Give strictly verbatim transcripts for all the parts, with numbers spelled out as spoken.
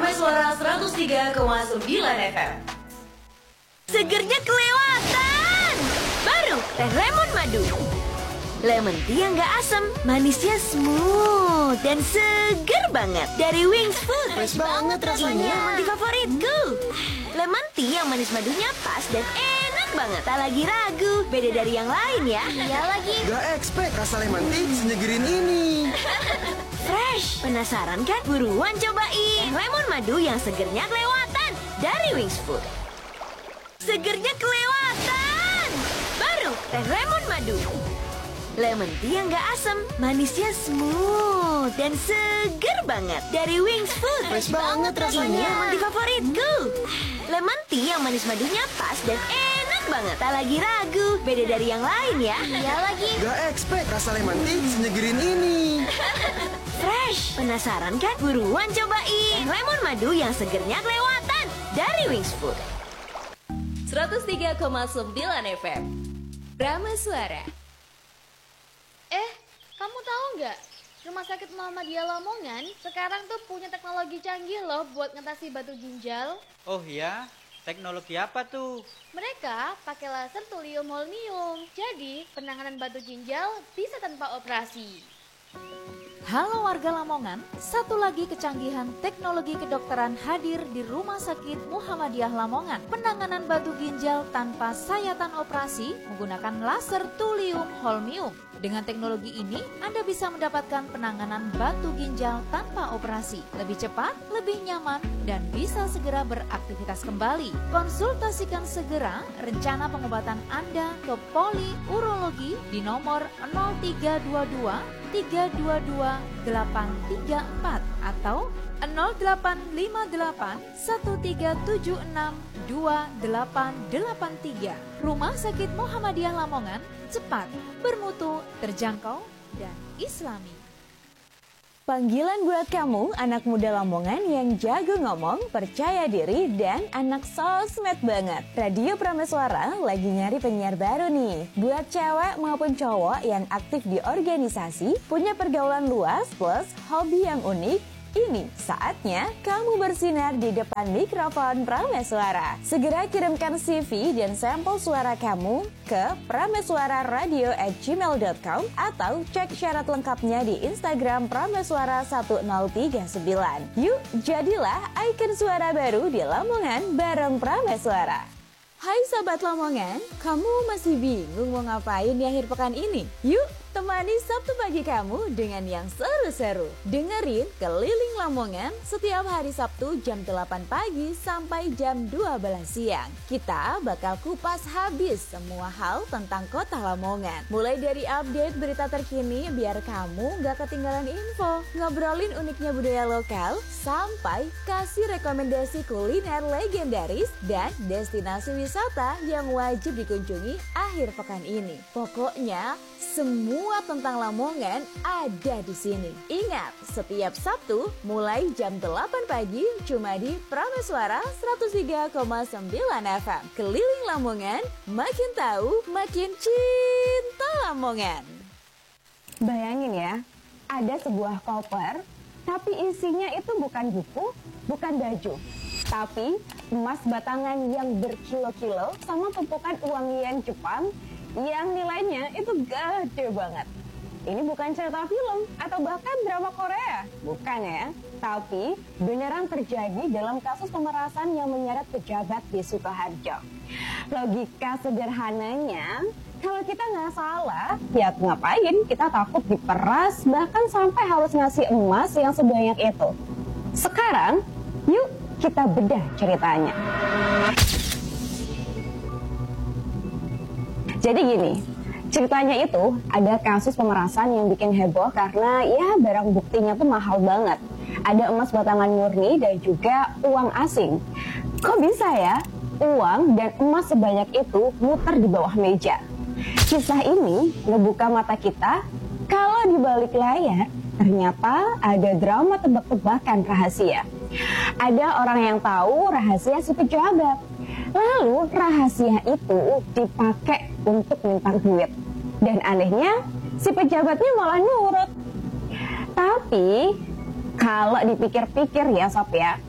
Prameswara seratus tiga koma sembilan F M. Segernya kelewatan. Baru teh lemon madu. Lemon tea yang gak asam, manisnya smooth dan seger banget. Dari Wings Food. Fresh banget rasanya. Ini lemon tea favoritku. Lemon tea yang manis madunya pas dan enak banget. Tak lagi ragu, beda dari yang lain ya. Iya lagi. Gak expect rasa lemon tea senyegerin ini. Fresh. Penasaran kan? Buruan cobain. Lemon madu yang segernya kelewatan. Dari Wings Food. Segernya kelewatan. Baru teh lemon madu. Lemon tea yang gak asam, manisnya smooth dan seger banget. Dari Wings Food. Fresh banget rasanya. Ini lemon tea favoritku. Lemon tea yang manis madunya pas dan enak banget. Tak lagi ragu, beda dari yang lain ya. Iya lagi. Gak expect rasa lemon tea senyegerin ini. Fresh. Penasaran kan? Buruan cobain. Lemon madu yang segernya kelewatan. Dari Wings Food. seratus tiga koma sembilan F M. Prameswara. Eh, kamu tahu nggak? Rumah sakit Muhammadiyah Lamongan sekarang tuh punya teknologi canggih loh buat ngatasi batu ginjal. Oh iya? Teknologi apa tuh? Mereka pakai laser thulium holmium. Jadi, penanganan batu ginjal bisa tanpa operasi. Halo warga Lamongan, satu lagi kecanggihan teknologi kedokteran hadir di Rumah Sakit Muhammadiyah Lamongan. Penanganan batu ginjal tanpa sayatan operasi menggunakan laser thulium holmium. Dengan teknologi ini, Anda bisa mendapatkan penanganan batu ginjal tanpa operasi. Lebih cepat, lebih nyaman, dan bisa segera beraktivitas kembali. Konsultasikan segera rencana pengobatan Anda ke Poli Urologi di nomor nol tiga dua dua tiga dua dua delapan tiga empat atau nol delapan lima delapan satu tiga tujuh enam dua delapan delapan tiga. Rumah Sakit Muhammadiyah Lamongan, cepat, bermutu, terjangkau, dan islami. Panggilan buat kamu, anak muda Lamongan yang jago ngomong, percaya diri, dan anak sosmed banget. Radio Prameswara lagi nyari penyiar baru nih. Buat cewek maupun cowok yang aktif di organisasi, punya pergaulan luas plus hobi yang unik, ini saatnya kamu bersinar di depan mikrofon Prameswara. Segera kirimkan C V dan sampel suara kamu ke prameswararadio at gmail dot com atau cek syarat lengkapnya di Instagram Prameswara satu nol tiga sembilan. Yuk, jadilah ikon suara baru di Lamongan bareng Prameswara. Hai Sobat Lamongan, kamu masih bingung mau ngapain di akhir pekan ini? Yuk, temani Sabtu pagi kamu dengan yang seru-seru. Dengerin Keliling Lamongan setiap hari Sabtu jam delapan pagi sampai jam dua belas siang. Kita bakal kupas habis semua hal tentang kota Lamongan. Mulai dari update berita terkini biar kamu gak ketinggalan info, ngobrolin uniknya budaya lokal, sampai kasih rekomendasi kuliner legendaris dan destinasi wisata yang wajib dikunjungi akhir pekan ini. Pokoknya semua tentang Lamongan ada di sini. Ingat, setiap Sabtu mulai jam delapan pagi cuma di Prameswara seratus tiga koma sembilan F M. Keliling Lamongan, makin tahu, makin cinta Lamongan. Bayangin ya, ada sebuah koper, tapi isinya itu bukan buku, bukan baju, tapi emas batangan yang berkilo-kilo sama tumpukan uang yen Jepang yang nilainya itu gede banget. Ini bukan cerita film atau bahkan drama Korea, bukan ya. Tapi beneran terjadi dalam kasus pemerasan yang menyeret pejabat di Sukoharjo. Logika sederhananya, kalau kita nggak salah, ya ngapain kita takut diperas bahkan sampai harus ngasih emas yang sebanyak itu. Sekarang, yuk kita bedah ceritanya. Jadi gini, ceritanya itu ada kasus pemerasan yang bikin heboh karena ya barang buktinya tuh mahal banget. Ada emas batangan murni dan juga uang asing. Kok bisa ya uang dan emas sebanyak itu muter di bawah meja? Kisah ini ngebuka mata kita kalau di balik layar ternyata ada drama tebak-tebakan rahasia. Ada orang yang tahu rahasia si pejabat. Lalu rahasia itu dipakai untuk minta duit. Dan anehnya si pejabatnya malah nurut. Tapi kalau dipikir-pikir ya Sob ya,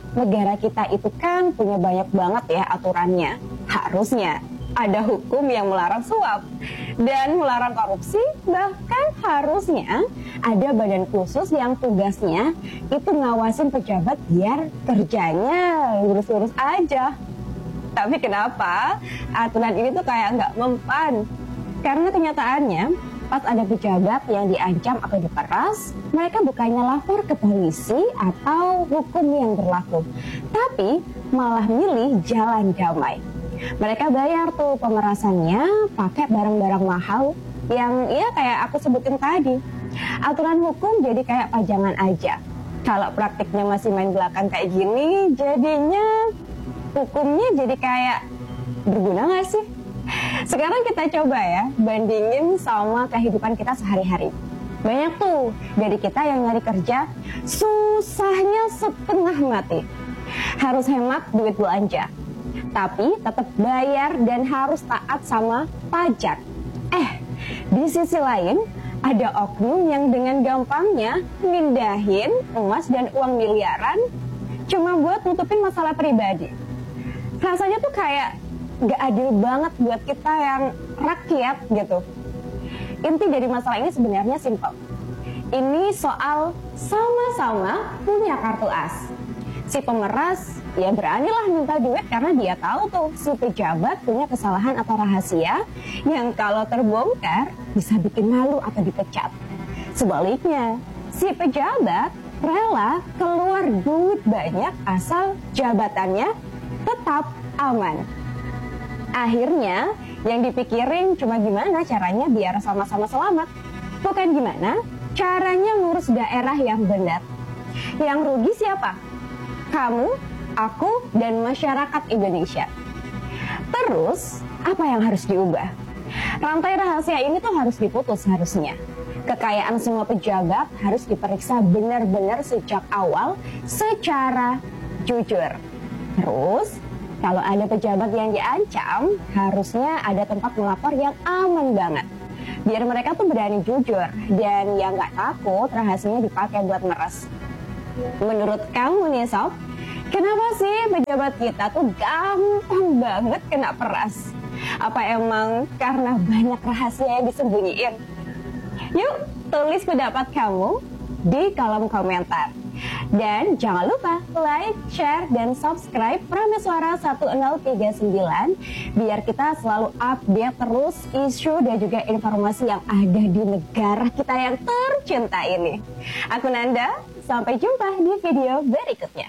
negara kita itu kan punya banyak banget ya aturannya. Harusnya ada hukum yang melarang suap dan melarang korupsi, bahkan harusnya ada badan khusus yang tugasnya itu ngawasin pejabat biar kerjanya lurus-lurus aja. Tapi kenapa aturan ini tuh kayak nggak mempan? Karena kenyataannya pas ada pejabat yang diancam atau diperas, mereka bukannya lapor ke polisi atau hukum yang berlaku, tapi malah milih jalan damai. Mereka bayar tuh pemerasannya pakai barang-barang mahal yang ya kayak aku sebutin tadi. Aturan hukum jadi kayak pajangan aja. Kalau praktiknya masih main belakang kayak gini, jadinya hukumnya jadi kayak berguna nggak sih? Sekarang kita coba ya bandingin sama kehidupan kita sehari-hari. Banyak tuh dari kita yang nyari kerja susahnya setengah mati. Harus hemat duit belanja, tapi tetap bayar dan harus taat sama pajak. Eh, di sisi lain ada oknum yang dengan gampangnya mindahin emas dan uang miliaran cuma buat nutupin masalah pribadi. Rasanya tuh kayak gak adil banget buat kita yang rakyat gitu. Inti dari masalah ini sebenarnya simpel. Ini soal sama-sama punya kartu as. Si pemeras ya beranilah minta duit karena dia tahu tuh si pejabat punya kesalahan atau rahasia yang kalau terbongkar bisa bikin malu atau dipecat. Sebaliknya, si pejabat rela keluar duit banyak asal jabatannya tetap aman. Akhirnya yang dipikirin cuma gimana caranya biar sama-sama selamat, bukan gimana caranya ngurus daerah yang benar. Yang rugi siapa? Kamu, aku, dan masyarakat Indonesia. Terus, apa yang harus diubah? Rantai rahasia ini tuh harus diputus harusnya. Kekayaan semua pejabat harus diperiksa benar-benar sejak awal secara jujur. Terus, kalau ada pejabat yang diancam, harusnya ada tempat melapor yang aman banget. Biar mereka tuh berani jujur dan yang nggak takut rahasianya dipakai buat meres. Menurut kamu nih Sob, kenapa sih pejabat kita tuh gampang banget kena peras? Apa emang karena banyak rahasia yang disembunyiin? Yuk, tulis pendapat kamu di kolom komentar. Dan jangan lupa like, share, dan subscribe Prameswara satu nol tiga sembilan biar kita selalu update terus isu dan juga informasi yang ada di negara kita yang tercinta ini. Aku Nanda, sampai jumpa di video berikutnya.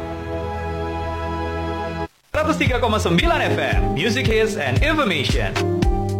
seratus tiga koma sembilan F M, Music Hits and Information.